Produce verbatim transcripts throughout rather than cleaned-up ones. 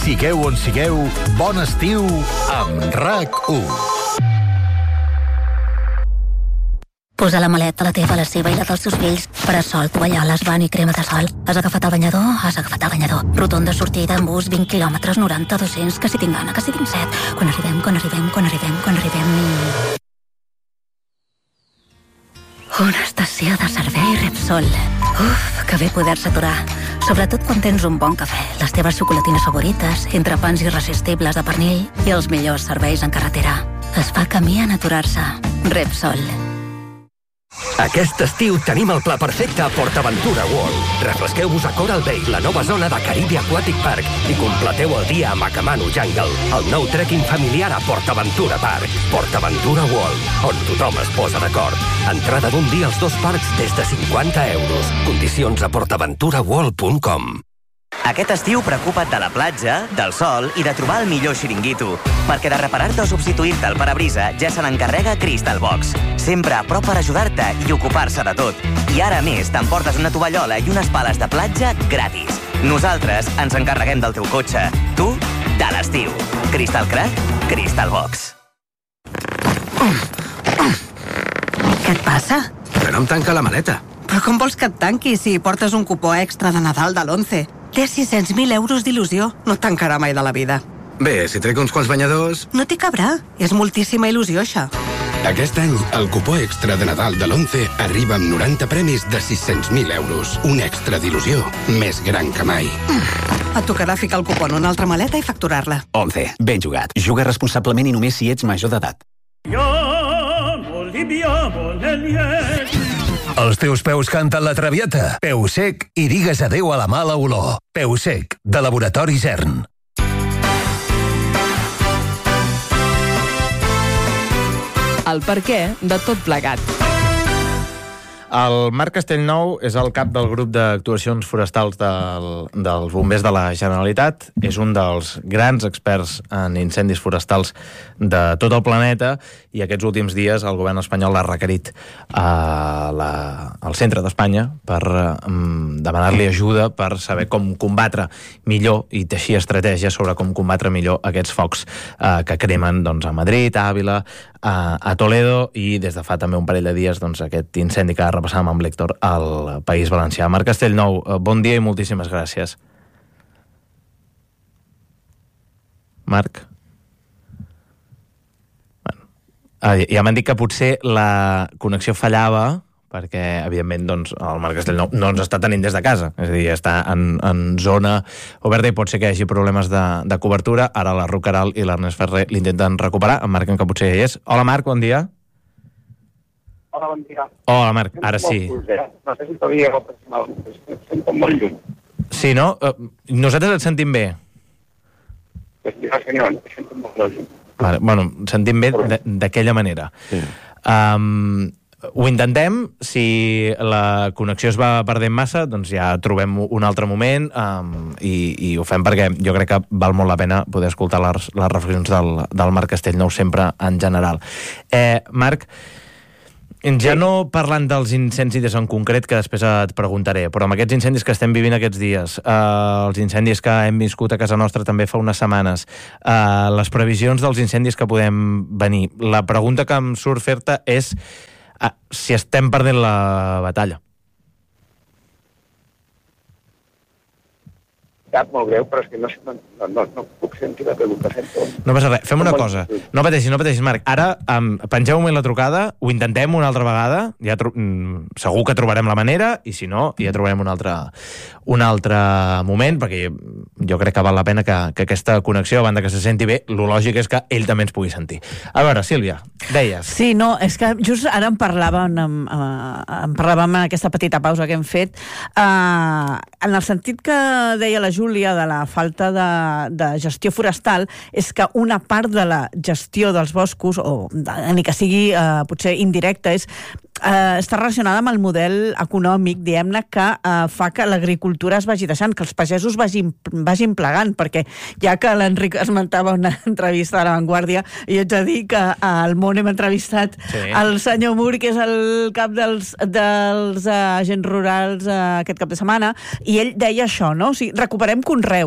Sigueu on sigueu, bon estiu amb RAC u. Posa la maleta, la teva, la seva i la dels seus fills. Parasol, tovalloles, bany i crema de sol. Has agafat el banyador? Has agafat el banyador. Rotonda sortida en bus, vint quilòmetres, noranta, dos-cents, que si tinc gana, que si tinc set. Quan arribem, quan arribem, quan arribem, quan arribem... Una estació de servei Repsol. Uf, que bé poder-se aturar. Sobretot quan tens un bon cafè, les teves xocolatines favorites, entrepans irresistibles de pernil i els millors serveis en carretera. Es fa camí en aturar-se. Repsol. Aquest estiu tenim el pla perfecte a PortAventura World. Refresqueu-vos a Coral Bay, la nova zona de Caribe Aquatic Park, i completeu el dia a Macamano Jungle, el nou trekking familiar a PortAventura Park. PortAventura World, on tothom es posa d'acord. Entrada d'un dia als dos parcs des de cinquanta euros. Condicions a portaventura world punt com. Aquest estiu preocupa't de la platja, del sol i de trobar el millor xiringuito. Perquè de reparar-te o substituir-te el parabrisa ja se n'encarrega Crystal Box. Sempre a prop per ajudar-te i ocupar-se de tot. I ara, a més, t'emportes una tovallola i unes pales de platja gratis. Nosaltres ens encarreguem del teu cotxe. Tu, de l'estiu. Crystal Crack, Crystal Box. Què et passa? Que no em tanca la maleta. Però com vols que et tanqui si portes un cupó extra de Nadal de l'once? Té sis-cents mil euros d'il·lusió. No et tancarà mai de la vida. Bé, si trec uns quants banyadors... No t'hi cabrà. És moltíssima il·lusió, això. Aquest any, el cupó extra de Nadal de l'once arriba amb noranta premis de sis-cents mil euros. Un extra d'il·lusió més gran que mai. Et tocarà ficar el cupó en una altra maleta i facturar-la. once. Ben jugat. Juga responsablement i només si ets major d'edat. Els teus peus canten la traviata. Peu sec i digues adeu a la mala olor. Peu sec, de Laboratori Zern. El perquè de tot plegat. El Marc Castellnou és el cap del grup d'actuacions forestals del, dels bombers de la Generalitat. És un dels grans experts en incendis forestals de tot el planeta i aquests últims dies el govern espanyol l'ha requerit a la, al centre d'Espanya per um, demanar-li ajuda per saber com combatre millor i teixir estratègies sobre com combatre millor aquests focs uh, que cremen doncs, a Madrid, a Àvila, a, a Toledo i des de fa també un parell de dies doncs, aquest incendi que repassàvem amb l'Héctor al País Valencià. Marc Castellnou, bon dia i moltíssimes gràcies. Marc? Bueno. Ja m'han dit que potser la connexió fallava perquè, evidentment, doncs, el Marc Castellnou no ens està tenint des de casa, és a dir, està en, en zona oberta i pot ser que hi hagi problemes de, de cobertura. Ara la Ruth Caral i l'Ernest Ferrer l'intenten recuperar, em marquen que potser ja hi és. Hola, Marc, bon dia. Hola, bon dia. Hola, Marc, ara sí. No sé si t'havia aproximat, sento molt lluny. Sí, no? Nosaltres et sentim bé. Ja, senyor, sento molt lluny. Vale, bueno, sentim bé d'aquella manera. Sí. Um, ho intentem, si la connexió es va perdent massa, doncs ja trobem un altre moment um, i, i ho fem perquè jo crec que val molt la pena poder escoltar les, les reflexions del, del Marc Castellnou sempre en general. Eh, Marc, ja no parlant dels incendis en concret, que després et preguntaré, però amb aquests incendis que estem vivint aquests dies, eh, els incendis que hem viscut a casa nostra també fa unes setmanes, eh, les previsions dels incendis que podem venir, la pregunta que em surt fer-te és eh, si estem perdent la batalla. Cap, molt greu, però és que no, no, no, no puc sentir la pregunta. Sento. No passa res, fem una cosa. No pateixis, no pateixis, Marc. Ara um, pengeu un moment la trucada, ho intentem una altra vegada, ja mm, segur que trobarem la manera, i si no, ja trobarem un altre, un altre moment, perquè jo crec que val la pena que, que aquesta connexió, a banda que se senti bé, lo lògic és que ell també ens pugui sentir. A veure, Sílvia, deies. Sí, no, és que just ara em parlàvem, em, em parlàvem en aquesta petita pausa que hem fet, uh, en el sentit que deia la Júlia de la falta de, de gestió forestal, és que una part de la gestió dels boscos, o de, ni que sigui eh, potser indirecta, és, eh, està relacionada amb el model econòmic, diguem-ne, que eh, fa que l'agricultura es vagi deixant, que els pagesos vagin, vagin plegant, perquè ja que l'Enric esmentava una entrevista a La Vanguardia, i haig de dir que al Món hem entrevistat sí. el senyor Mur, que és el cap dels, dels uh, agents rurals uh, aquest cap de setmana, i ell deia això, no? O sigui, recuperem conreus,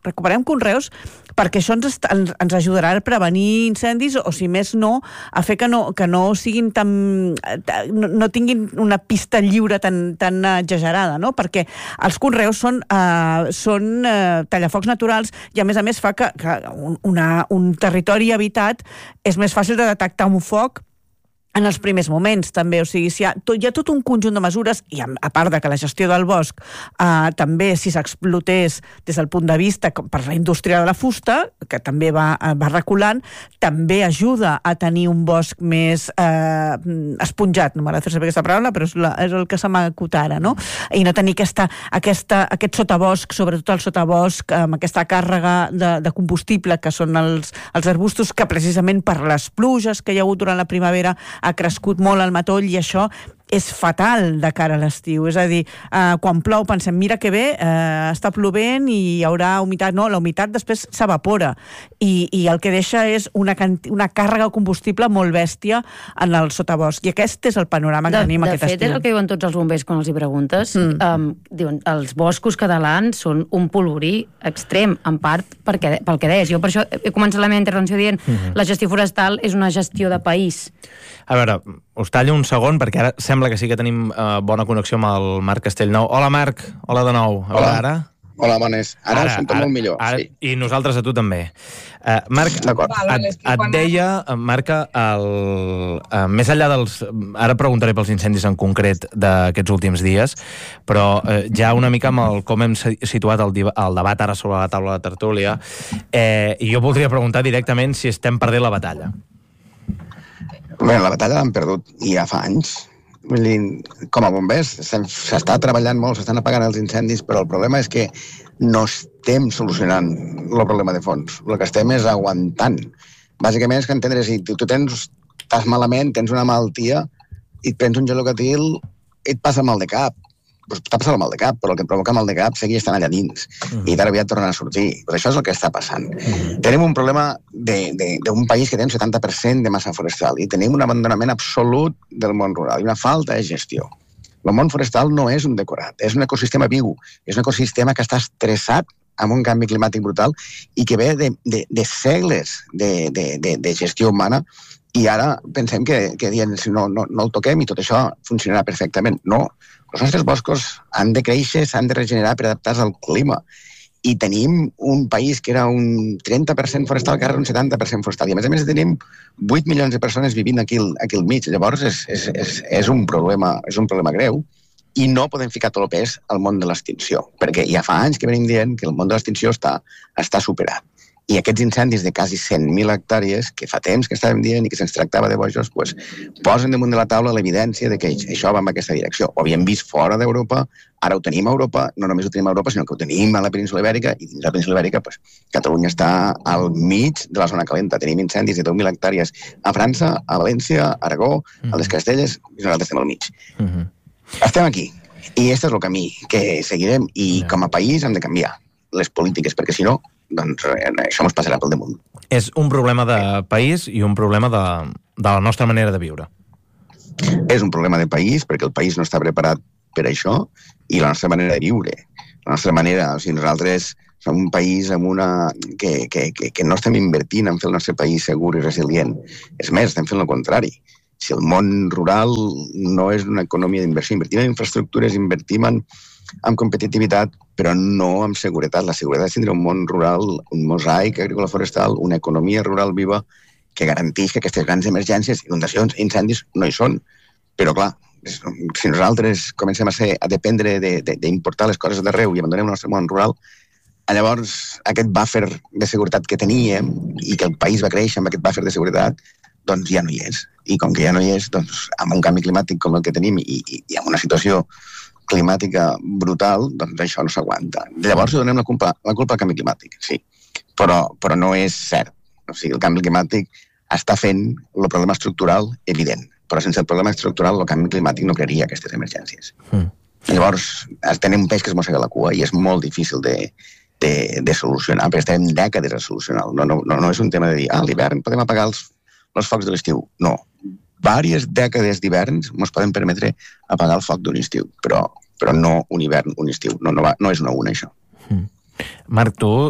recuperem conreus perquè això ens, ens, ens ajudarà a prevenir incendis o, si més no, a fer que no, que no siguin tan... no, no tinguin una pista lliure tan, tan exagerada, no? Perquè els conreus són, uh, són uh, tallafocs naturals i, a més a més, fa que, que una, un territori habitat és més fàcil de detectar un foc en els primers moments, també. O sigui, si hi, ha tot, hi ha tot un conjunt de mesures, i a, a part de que la gestió del bosc eh, també, si s'explotés des del punt de vista per la indústria de la fusta, que també va, va reculant, també ajuda a tenir un bosc més eh, esponjat, no m'agrada fer servir aquesta paraula, però és, la, és el que se m'acut ara, no? I no tenir aquesta, aquesta, aquest sotabosc, sobretot el sotabosc, amb aquesta càrrega de, de combustible que són els, els arbustos, que precisament per les pluges que hi ha hagut durant la primavera ha crescut molt el matoll i això és fatal de cara a l'estiu. És a dir, eh, quan plou pensem, mira que bé, eh, està plovent i hi haurà humitat. No, la humitat després s'evapora i, i el que deixa és una, una càrrega de combustible molt bèstia en el sotabosc. I aquest és el panorama que de, tenim de aquest fet, estiu. és el que diuen tots els bombers quan els hi preguntes. Mm. Um, diuen, els boscos catalans són un polvorí extrem, en part perquè, pel que deies. Jo per això he començat la meva intervenció dient mm-hmm. la gestió forestal és una gestió de país. A veure, us tallo un segon, perquè ara sembla que sí que tenim uh, bona connexió amb el Marc Castellnou. Hola, Marc. Hola de nou. A veure, ara... Hola, bones. Ara, ara us sento molt millor. Ara, sí. I nosaltres a tu també. Uh, Marc, et, et deia, Marc, el, uh, més enllà dels... Ara preguntaré pels incendis en concret d'aquests últims dies, però uh, ja una mica amb el, com hem situat el, el debat ara sobre la taula de tertúlia, eh, i jo voldria preguntar directament si estem perdent la batalla. Bé, la batalla l'han perdut ja fa anys. Vull dir, com a bombers s'està treballant molt, s'estan apagant els incendis, però el problema és que no estem solucionant el problema de fons. El que estem és aguantant. Bàsicament és que entendre si tu tens, estàs malament, tens una malaltia i et prens un gelocatil i et passa mal de cap. Pues t'ha passat el mal de cap, però el que provoca mal de cap segueix estant allà dins. Mm. I d'ara aviat tornen a sortir. Pues això és el que està passant. Mm. Tenim un problema d'un país que té un setanta per cent de massa forestal i tenim un abandonament absolut del món rural i una falta de gestió. El món forestal no és un decorat, és un ecosistema viu, és un ecosistema que està estressat amb un canvi climàtic brutal i que ve de, de, de segles de, de, de, de gestió humana. I ara pensem que, que dient, si no, no, no el toquem i tot això funcionarà perfectament. No, els nostres boscos han de créixer, s'han de regenerar per adaptar-se al clima. I tenim un país que era un trenta per cent forestal, que ara és un setanta per cent forestal. I a més a més tenim vuit milions de persones vivint aquí, aquí al mig. Llavors és, és, és, és, un problema, és un problema greu i no podem ficar tot el pes al món de l'extinció, perquè ja fa anys que venim dient que el món de l'extinció està, està superat. I aquests incendis de quasi cent mil hectàrees, que fa temps que estàvem dient i que se'ns tractava de bojos, pues, posen damunt de la taula l'evidència de que això va en aquesta direcció. Ho havíem vist fora d'Europa, ara ho tenim a Europa, no només ho tenim a Europa, sinó que ho tenim a la península Ibèrica, i dins la península Ibèrica, pues, Catalunya està al mig de la zona calenta. Tenim incendis de deu mil hectàrees a França, a València, a Aragó, mm-hmm. a les Castelles, i nosaltres estem al mig. Mm-hmm. Estem aquí, i aquest és el camí que seguirem, i yeah. com a país hem de canviar les polítiques, perquè si no, doncs això ens passarà pel damunt. És un problema de país i un problema de, de la nostra manera de viure. És un problema de país, perquè el país no està preparat per això, i la nostra manera de viure. La nostra manera, o sigui, nosaltres som un país amb una... que, que, que, que no estem invertint en fer el nostre país segur i resilient. És més, estem fent el contrari. Si el món rural no és una economia d'inversió, invertim en infraestructures, invertim en amb competitivitat, però no amb seguretat. La seguretat és tindre un món rural, un mosaic agrícola forestal, una economia rural viva que garanteix que aquestes grans emergències, inundacions, incendis, no hi són. Però, clar, si nosaltres comencem a, ser, a dependre d'importar les coses d'arreu i abandonem el nostre món rural, llavors aquest buffer de seguretat que teníem i que el país va créixer amb aquest buffer de seguretat, doncs ja no hi és. I com que ja no hi és, doncs amb un canvi climàtic com el que tenim i, i, i amb una situació climàtica brutal, doncs això no s'aguanta. Llavors donem la culpa, la culpa al canvi climàtic, sí, però, però no és cert. O sigui, el canvi climàtic està fent el problema estructural evident, però sense el problema estructural el canvi climàtic no crearia aquestes emergències. Mm. Llavors, tenim un peix que es mossega la cua i és molt difícil de, de, de solucionar, perquè estem dècades a solucionar. No, no, no, no és un tema de dir, ah, a l'hivern podem apagar els, els focs de l'estiu. No. Vàries dècades d'hiverns ens poden permetre apagar el foc d'un estiu, però, però no un hivern, un estiu. No, no, va, no és una una, això. Mm. Marc, tu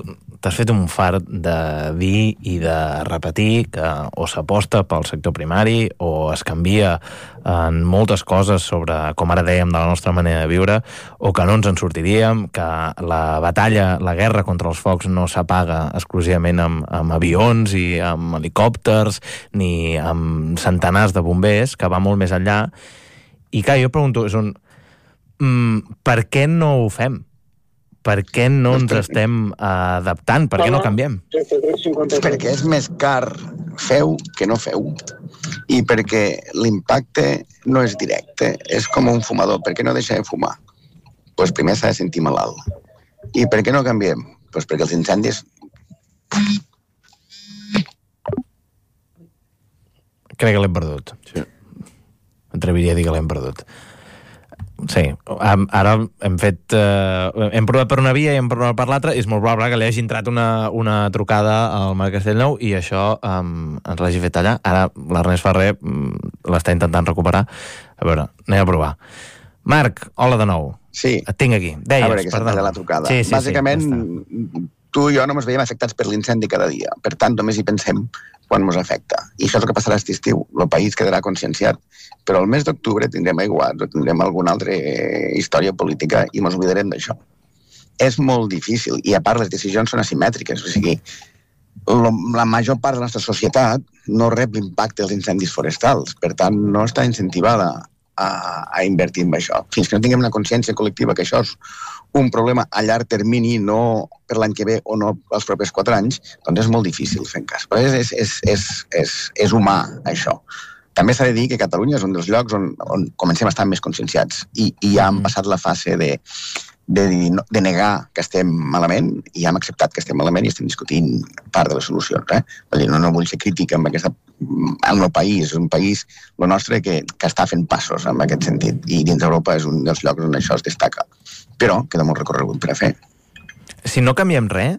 t'has fet un fart de dir i de repetir que o s'aposta pel sector primari o es canvia en moltes coses sobre, com ara dèiem, de la nostra manera de viure, o que no ens en sortiríem, que la batalla, la guerra contra els focs no s'apaga exclusivament amb, amb avions i amb helicòpters ni amb centenars de bombers, que va molt més enllà. I clar, jo pregunto, és un, mm, per què no ho fem? Per què no ens estem adaptant? Per què no canviem? Perquè és més car feu que no feu. I perquè l'impacte no és directe, és com un fumador. Per què no deixa de fumar? Doncs primer s'ha de sentir malalt. I per què no canviem? Doncs perquè els incendis... Crec que l'hem perdut. Sí. M'atreviria a dir que l'hem perdut. Sí, ara hem fet... Eh, hem provat per una via i hem provat per l'altra, i és molt probable que li hagi entrat una, una trucada al Marc Castellnou i això eh, ens l'hagi fet tallar. Ara l'Ernest Ferrer l'està intentant recuperar. A veure, anem a provar. Marc, hola de nou. Sí. Et tinc aquí. Deies, a veure, que s'ha tallat la trucada. Sí, sí, bàsicament, sí, tu i jo no ens veiem afectats per l'incendi cada dia. Per tant, només hi pensem quan ens afecta. I això és el que passarà aquest estiu. El país quedarà conscienciat. Però el mes d'octubre tindrem aiguats o tindrem alguna altra història política i ens oblidarem d'això. És molt difícil. I a part, les decisions són asimètriques. O sigui, la major part de la nostra societat no rep l'impacte dels incendis forestals. Per tant, no està incentivada a, a invertir en això. Fins que no tinguem una consciència col·lectiva que això és un problema a llarg termini, no per l'any que ve o no els propers quatre anys, doncs és molt difícil fer cas. Però és, és, és, és, és humà, això. També s'ha de dir que Catalunya és un dels llocs on, on comencem a estar més conscienciats i, i ja hem passat la fase de, de, de negar que estem malament i ja hem acceptat que estem malament i estem discutint part de les solucions. Eh? No, no vull ser crític amb aquesta... El meu país, un país, el nostre, que, que està fent passos en aquest sentit i dins d'Europa és un dels llocs on això es destaca. Però queda molt recorregut per a fer. Si no canviem res,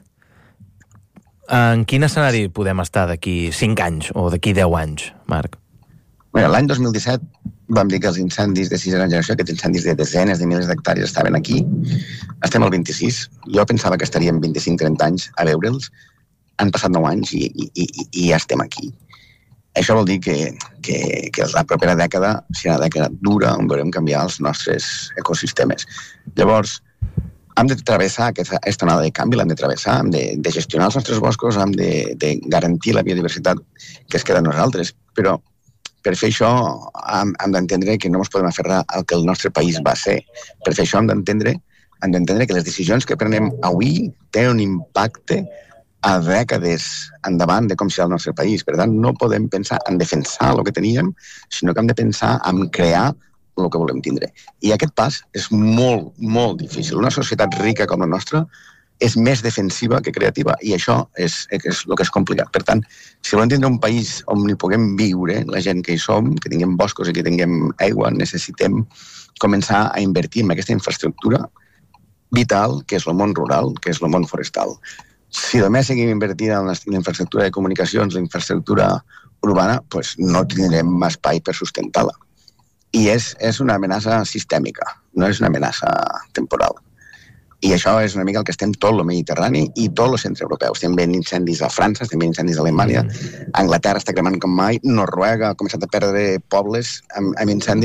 en quin escenari podem estar d'aquí cinc anys o d'aquí deu anys, Marc? L'any dos mil disset vam dir que els incendis de sisena generació, aquests incendis de desenes de milers d'hectàrees estaven aquí. Estem al vint-i-sis. Jo pensava que estaríem vint-i-cinc trenta anys a veure'ls. Han passat nou anys i, i, i, i ja estem aquí. Això vol dir que, que, que la propera dècada serà una dècada dura on veurem canviar els nostres ecosistemes. Llavors, hem de travessar aquesta, aquesta onada de canvi, l'hem de travessar, hem de, de gestionar els nostres boscos, hem de, de garantir la biodiversitat que es queda a nosaltres, però per fer això hem, hem d'entendre que no ens podem aferrar al que el nostre país va ser. Per fer això hem d'entendre hem d'entendre que les decisions que prenem avui tenen un impacte a dècades endavant de com serà el nostre país. Per tant, no podem pensar en defensar el que teníem, sinó que hem de pensar en crear el que volem tindre. I aquest pas és molt, molt difícil. Una societat rica com la nostra és més defensiva que creativa, i això és, és el que és complicat. Per tant, si volem tindre un país on hi puguem viure, la gent que hi som, que tinguem boscos i que tinguem aigua, necessitem començar a invertir en aquesta infraestructura vital, que és el món rural, que és el món forestal. Si només seguim invertint en la infraestructura de comunicacions, la infraestructura urbana, doncs no tindrem espai per sustentar-la. I és, és una amenaça sistèmica, no és una amenaça temporal. I això és una mica el que estem tot el Mediterrani i tot el centre europeu. Estem veient incendis a França, estem veient incendis a Alemanya, Anglaterra està cremant com mai, Noruega ha començat a perdre pobles amb, amb incendis.